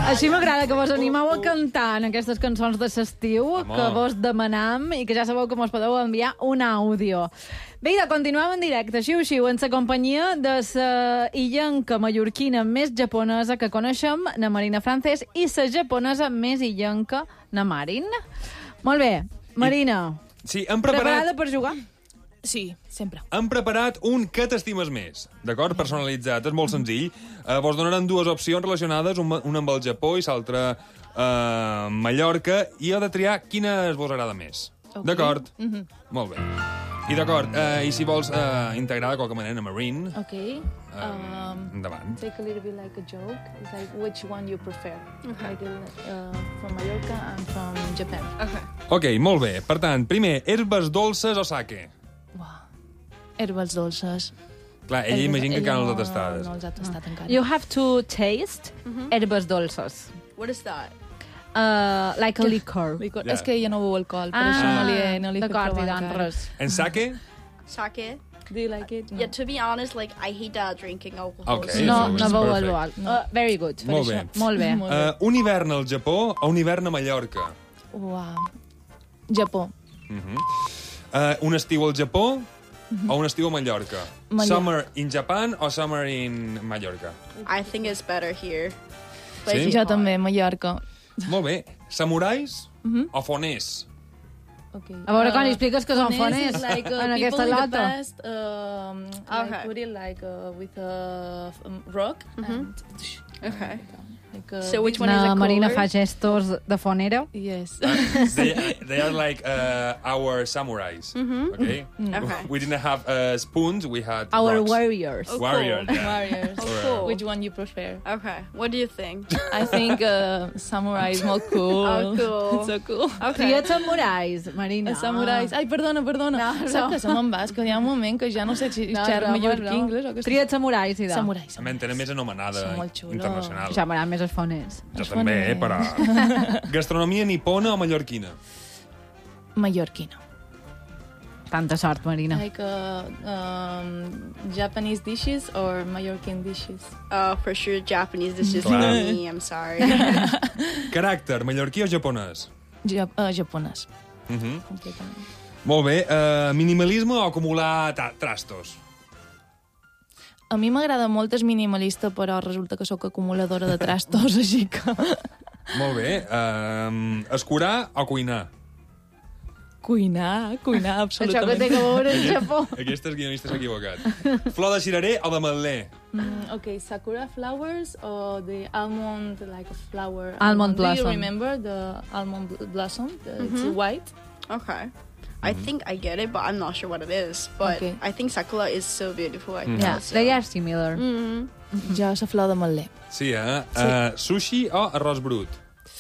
Així m'agrada que vos animeu a cantar en aquestes cançons de l'estiu que vos demanam i que ja sabeu que mos podeu enviar un àudio. Vinga, continuem en directe, xiu-xiu, en la companyia de la illenca mallorquina més japonesa que coneixem, na Marina Francés, i la japonesa més illenca, na Marin. Molt bé, Marina, Sí, preparada per jugar? Sí, sempre. hem preparat un que t'estimes més, d'acord? Personalitzat, és molt senzill. Vos donaran dues opcions relacionades, una amb el Japó i l'altra Mallorca, i heu de triar quina vos agrada més. Okay. D'acord? Molt bé. I d'acord, i si vols integrar de qualque manera Marine, Okay. endavant. Take a little bit like a joke. It's like which one you prefer. Like from Mallorca and from Japan. Ok, molt bé. Per tant, primer, herbes dolces o sake? Wow. Herbes dolces. Clar, ella imagina que encara no l'ha tastat. No els ha tastat encara. You have to taste herbes dolces. What is that? Like a liquor. Licor. Ja. És que ella no beu alcohol, per això no li he fet d'acord, provar i doncs encara. res. En sake? Sake? Do you like it? No. Yeah, to be honest, like, I hate drinking alcohol. Okay. No, Yes, no veu perfect. alcohol. Very good. Molt bé. Molt bé. Molt bé. Un hivern al Japó o un hivern a Mallorca? Wow. Japó. Un estiu al Japó o un estiu a Mallorca? Summer in Japan o summer in Mallorca? I think it's better here. Sí? Jo també, Mallorca. Molt bé. Samurais o foners? Okay. A veure, quan expliques que són Foners foners is like en aquesta people in the lata. past, Okay. like put it like with a rock and Okay. like So which one is La it Marina cooler? fa gestos de fonera. yes. They are like our samurais. Okay? Okay. We didn't have spoons, we had Our rocks. warriors. Oh, Warrior, cool. yeah. Warriors. Cool. Which one you prefer? Okay. What do you think? I think samurai is more cool. Oh, cool. It's so cool. Okay. Tria samurais, Marina. Samurais. Ai, perdona. No. Sap que som en basc, hi ha un moment que ja no sé si xerro mallorquí, anglès o què. Tria samurais, i de. Samurais. A ment, tenen més anomenada Són molt xulos. internacional. Ja m'agrada més els foners. Jo també, però... Gastronomia nipona o mallorquina? Mallorquina. Tanta sort, Marina. Like Japanese dishes or Mallorquin dishes? For sure, Japanese dishes for Clar. me. I'm sorry. Caràcter, mallorquí o japonès? Japonès. Completament. Molt bé. Minimalisme o acumular trastos? A mi m'agrada molt el minimalista, però resulta que sóc acumuladora de trastos, així que... Molt bé. Escurar o cuinar? Cuinar, Això absolutament. que té que veure el Japó. Aquest guionista s'ha equivocat. Flor de cirerer o de matler? Okay, sakura flowers or the almond, like a flower. Almond Do blossom. you remember the almond blossom? It's white. Okay. I think I get it, but I'm not sure what it is. But Okay. I think sakura is so beautiful. I think Yeah, so. they are similar. Jo, la flor de matler. Sí, sushi o arròs brut?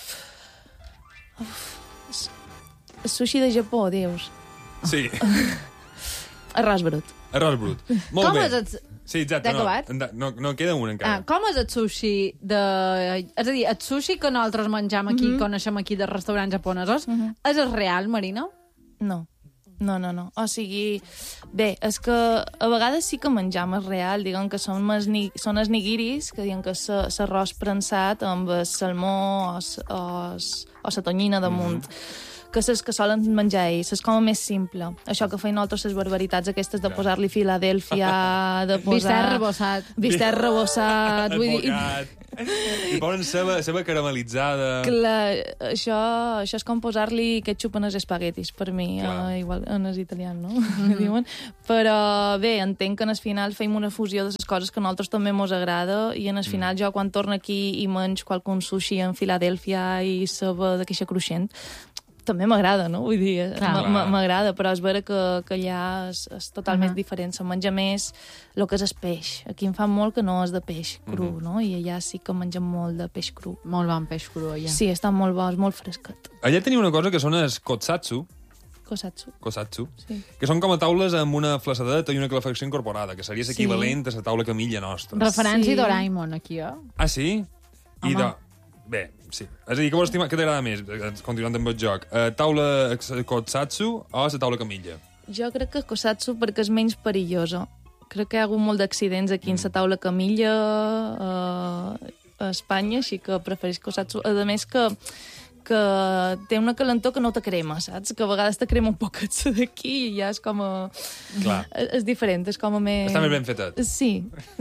Sushi de Japó, dius. Sí, Arròs brut. arròs brut. Molt Com bé. és el... Sí, exacte. T'ha acabat? No queda un encara. Com és el sushi de... És a dir, el sushi que nosaltres menjam aquí, coneixem aquí de restaurants japonesos, és el real, Marina? No. O sigui, bé, és que a vegades sí que menjam el real, diguem que són els nigiris, que diuen que és l'arròs prensat amb el salmó o la tonyina damunt. Que és que solen menjar ells, és com a més simple. Això que feien nosaltres les barbaritats aquestes de posar-li Filadèlfia, de posar... Bistec rebossat. Bistec rebossat, vull dir... Advocat. I ponen ceba caramelitzada. Clar, això és com posar-li ketchup en els espaguetis, per mi, igual en els italians, no? Que diuen. Però bé, entenc que en el final feim una fusió de les coses que a nosaltres també mos agrada i en el final jo quan torno aquí i menys qualcun sushi en Filadèlfia i ceba de queixa cruixent, també m'agrada, no? Vull dir, m'agrada, però és vera que allà és totalment diferent. Se menja més el que és el peix. Aquí em fa molt que no és de peix cru, no? I allà sí que mengen molt de peix cru. Molt bon peix cru, allà. Sí, està molt bo, és molt fresquet. Allà teniu una cosa que són els kotsatsu, Kosatsu. Sí. que són com a taules amb una flaçadeta i una calefacció incorporada, que seria l'equivalent a la taula camilla nostra. Referència Sí. a Doraemon, aquí, eh? Ah, sí? Bé, sí. És a dir, què t'agrada més? Continuant amb el joc. Taula kotsatsu o la taula camilla? Jo crec que Kosatsu perquè és menys perillosa. Crec que hi ha hagut molt d'accidents aquí en la taula camilla a Espanya, així que preferisc saps? A més que té una calentor que no te crema, saps? Que a vegades te crema un poquet d'aquí i ja és com a... Clar. És diferent, és com a més... Està més ben fetet. Sí.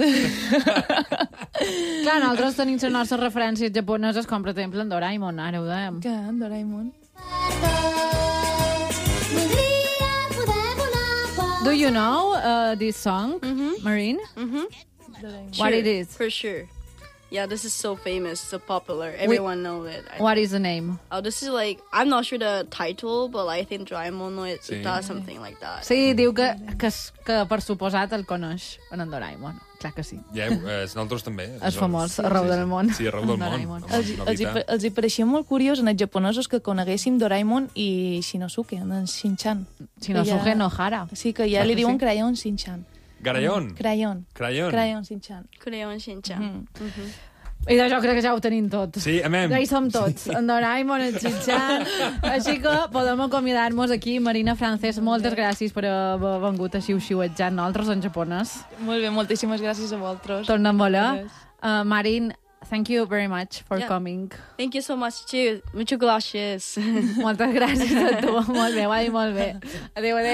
Clar, nosaltres tenim les nostres referències japoneses, com per exemple en Doraemon, ara ho dèiem. Que en Doraemon. Do you know this song, Marine? Doraemon. What it is? For sure. Yeah, this is so famous, so popular. Everyone knows it. What is the name? Oh, this is like, I'm not sure the title, but I think Doraemon Sí. it does something like that. Sí, diu que per suposat el coneix en Doraemon. Clar que sí. Ja, nosaltres també. És famós, arreu del món. Sí, arreu del En món. Doraemon. Els hi pareixia molt curiós en els japonesos que coneguéssim Doraemon i Shinosuke, en Shin-chan. Shinosuke Nohara. Sí, que ja li diuen Crayon Shin-chan. Garallon. Crayon. Crayon. Crayon Shin-chan. Crayon Shin-chan. I jo crec que ja ho tenim tot. Sí, amem. Ja hi som tots. En Doraemon, en Shin-chan. Així que podem acomiadar-nos aquí. Marina Francés, moltes gràcies per haver vengut a xiu-xiuetjar nosaltres en japonès. Molt bé, moltíssimes gràcies a vosaltres. Tornem a voler. Marin, thank you very much for coming. Thank you so much, too. Muchas gracias. Moltes gràcies a tu. Molt bé, ho ha dit molt bé. Adéu, adéu.